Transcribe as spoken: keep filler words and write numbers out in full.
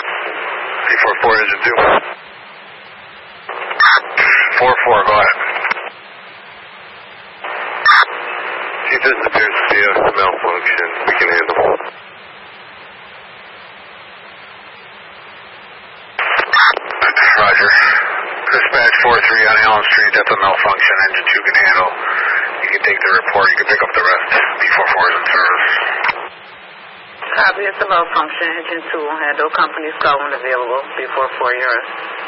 P four four, engine two. four four, go ahead. See, this appears to be a malfunction. We can handle it. Roger. Dispatch four three on Allen Street, that's a malfunction. Engine two can handle. You can take the report, you can pick up the rest. P four four is in service. Copy, it's a malfunction. Engine two will handle. Company's call when available. P four four, yours.